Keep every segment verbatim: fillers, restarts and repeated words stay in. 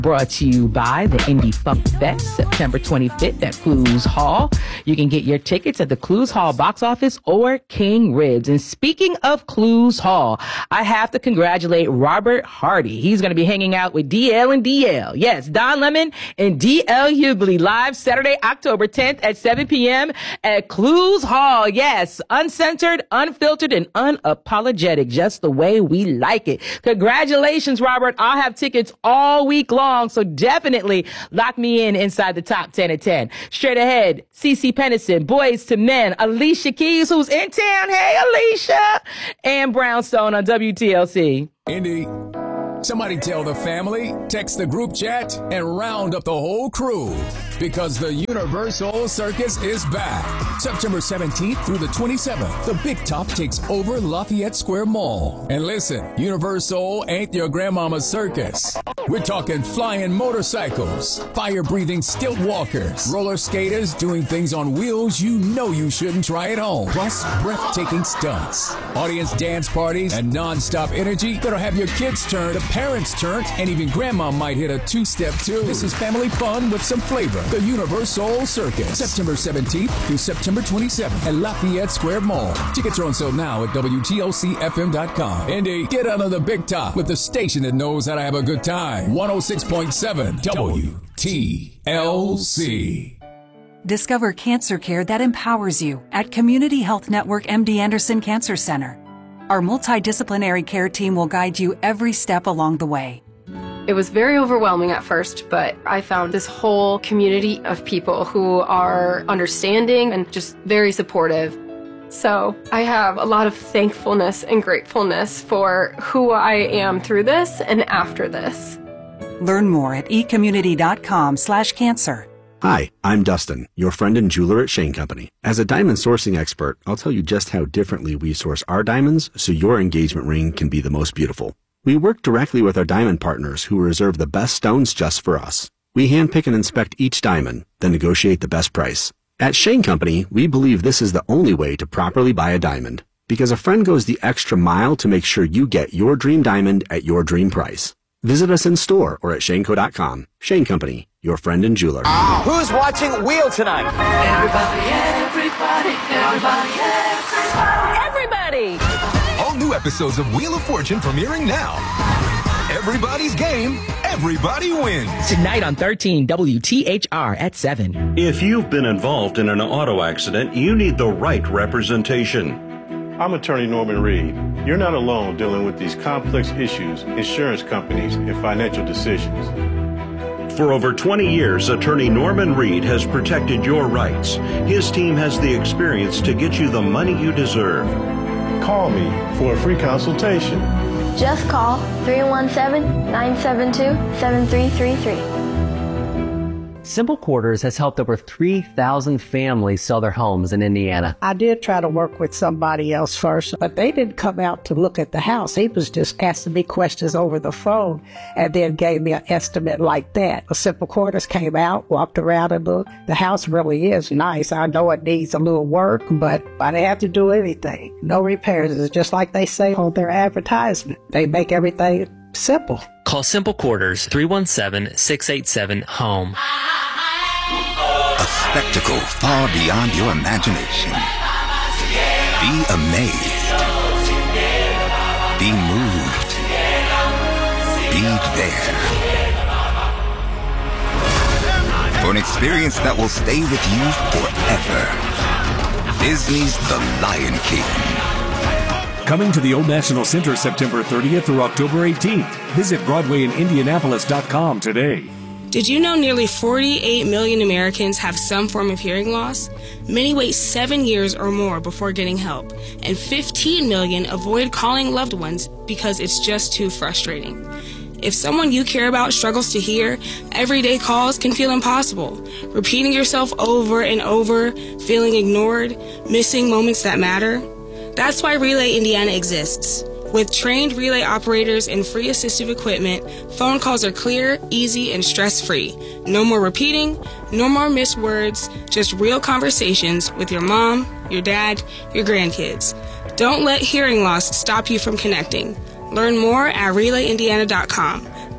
Brought to you by the Indie Funk Fest, September twenty-fifth at Clues Hall. You can get your tickets at the Clues Hall box office or King Ribs. And speaking of Clues Hall, I have to congratulate Robert Hardy. He's going to be hanging out with D L and D L. Yes, Don Lemon and D L Hughley live Saturday, October tenth at seven p.m. at Clues Hall. Yes, uncensored, unfiltered, and unapologetic, just the way we like it. Congratulations, Robert. I'll have tickets all week long. So definitely lock me in inside the top ten at ten. Straight ahead, CeCe Peniston, Boys to Men, Alicia Keys, who's in town. Hey, Alicia. And Brownstone on W T L C. Indy, somebody tell the family, text the group chat, and round up the whole crew. Because the Universal Circus is back. September seventeenth through the twenty-seventh, the Big Top takes over Lafayette Square Mall. And listen, Universal ain't your grandmama's circus. We're talking flying motorcycles, fire-breathing stilt walkers, roller skaters doing things on wheels you know you shouldn't try at home. Plus, breathtaking stunts, audience dance parties, and non-stop energy that'll have your kids turn to parents turn, and even grandma might hit a two-step too. This is family fun with some flavor. The Universal Circus, September seventeenth through September twenty-seventh at Lafayette SquareAll. Tickets are on sale now at W T L C F M dot com. Indy, get under the big top with the station that knows how to have a good time. one oh six point seven W T L C. Discover cancer care that empowers you at Community Health Network M D Anderson Cancer Center. Our multidisciplinary care team will guide you every step along the way. It was very overwhelming at first, but I found this whole community of people who are understanding and just very supportive. So I have a lot of thankfulness and gratefulness for who I am through this and after this. Learn more at ecommunity.com slash cancer. Hi, I'm Dustin, your friend and jeweler at Shane Company. As a diamond sourcing expert, I'll tell you just how differently we source our diamonds so your engagement ring can be the most beautiful. We work directly with our diamond partners who reserve the best stones just for us. We handpick and inspect each diamond, then negotiate the best price. At Shane Company, we believe this is the only way to properly buy a diamond, because a friend goes the extra mile to make sure you get your dream diamond at your dream price. Visit us in store or at shaneco dot com. Shane Company, your friend and jeweler. Who's watching Wheel tonight? Everybody, everybody, everybody, everybody. All new episodes of Wheel of Fortune premiering now. Everybody's game, everybody wins. Tonight on thirteen W T H R at seven. If you've been involved in an auto accident, you need the right representation. I'm attorney Norman Reed. You're not alone dealing with these complex issues, insurance companies, and financial decisions. For over twenty years, attorney Norman Reed has protected your rights. His team has the experience to get you the money you deserve. Call me for a free consultation. Just call three one seven, nine seven two, seven three three three. Simple Quarters has helped over three thousand families sell their homes in Indiana. I did try to work with somebody else first, but they didn't come out to look at the house. He was just asking me questions over the phone and then gave me an estimate like that. A Simple Quarters came out, walked around and looked. The house really is nice. I know it needs a little work, but I didn't have to do anything. No repairs. It's just like they say on their advertisement. They make everything simple. Call Simple Quarters, three one seven, six eight seven, HOME. A spectacle far beyond your imagination. Be amazed. Be moved. Be there. For an experience that will stay with you forever. Disney's The Lion King. Coming to the Old National Center September thirtieth through October eighteenth. Visit Broadway in Indianapolis dot com today. Did you know nearly forty-eight million Americans have some form of hearing loss? Many wait seven years or more before getting help, and fifteen million avoid calling loved ones because it's just too frustrating. If someone you care about struggles to hear, everyday calls can feel impossible. Repeating yourself over and over, feeling ignored, missing moments that matter. That's why Relay Indiana exists. With trained relay operators and free assistive equipment, phone calls are clear, easy, and stress-free. No more repeating, no more missed words, just real conversations with your mom, your dad, your grandkids. Don't let hearing loss stop you from connecting. Learn more at relay indiana dot com.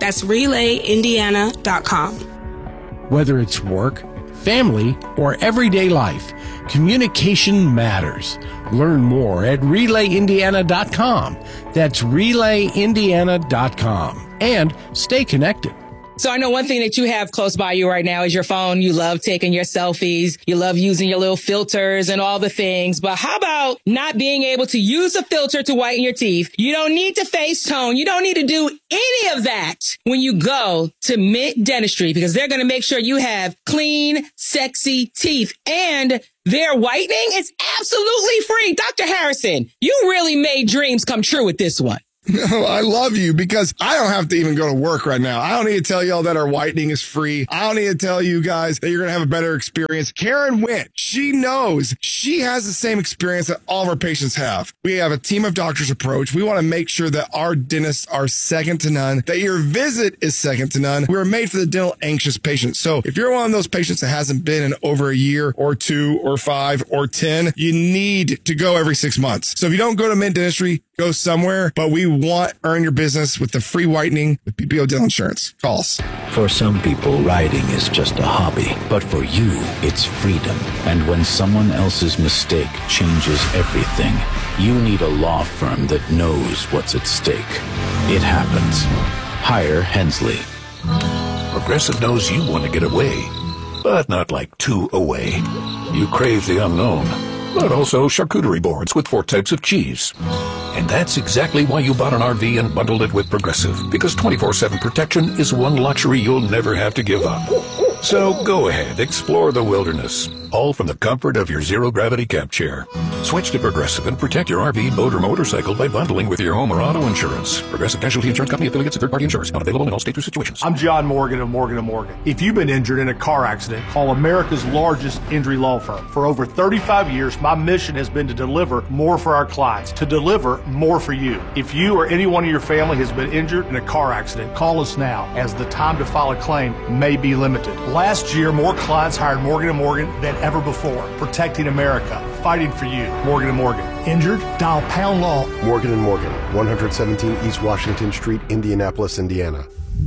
That's relay indiana dot com. Whether it's work, family, or everyday life, communication matters. Learn more at relay indiana dot com. That's relay indiana dot com. And stay connected. So I know one thing that you have close by you right now is your phone. You love taking your selfies. You love using your little filters and all the things. But how about not being able to use a filter to whiten your teeth? You don't need to face tone. You don't need to do any of that when you go to Mint Dentistry, because they're going to make sure you have clean, sexy teeth. And their whitening is absolutely free. Doctor Harrison, you really made dreams come true with this one. No, I love you because I don't have to even go to work right now. I don't need to tell y'all that our whitening is free. I don't need to tell you guys that you're going to have a better experience. Karen went. She knows. She has the same experience that all of our patients have. We have a team of doctors approach. We want to make sure that our dentists are second to none, that your visit is second to none. We're made for the dental anxious patient. So if you're one of those patients that hasn't been in over a year or two or five or ten, you need to go every six months. So if you don't go to Mint Dentistry, go somewhere, but we want Earn Your Business with the free whitening with P P O Dental Insurance. Call us. For some people, riding is just a hobby, but for you, it's freedom. And when someone else's mistake changes everything, you need a law firm that knows what's at stake. It happens. Hire Hensley. Progressive knows you want to get away, but not like two away. You crave the unknown, but also charcuterie boards with four types of cheese. And that's exactly why you bought an R V and bundled it with Progressive, because twenty-four seven protection is one luxury you'll never have to give up. So go ahead, explore the wilderness, all from the comfort of your zero-gravity camp chair. Switch to Progressive and protect your R V, boat, or motorcycle by bundling with your home or auto insurance. Progressive Casualty Insurance Company affiliates and third-party insurers. Not available in all states or situations. I'm John Morgan of Morgan and Morgan. If you've been injured in a car accident, call America's largest injury law firm. For over thirty-five years, my mission has been to deliver more for our clients, to deliver more for you. If you or anyone in your family has been injured in a car accident, call us now, as the time to file a claim may be limited. Last year, more clients hired Morgan and Morgan than ever before, protecting America, fighting for you. Morgan and Morgan. Injured? Dial pound law. Morgan and Morgan, one seventeen East Washington Street, Indianapolis, Indiana.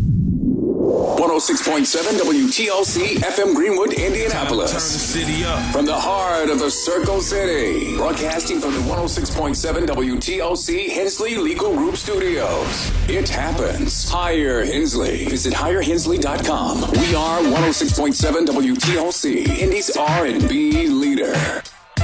one oh six point seven W T L C F M Greenwood, Indianapolis. Turn the city up. From the heart of the Circle City. Broadcasting from the one oh six point seven W T L C Hensley Legal Group Studios. It happens. Hire Hensley. Visit hire hensley dot com. We are one oh six point seven W T L C, Indy's R and B leader.